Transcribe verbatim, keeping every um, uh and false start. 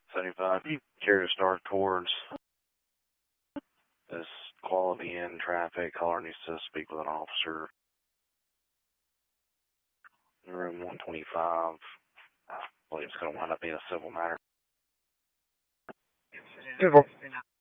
seventy-five, carrier start towards this quality in traffic. Caller needs to speak with an officer. In room one twenty-five. I believe it's going to wind up being a civil matter. Civil.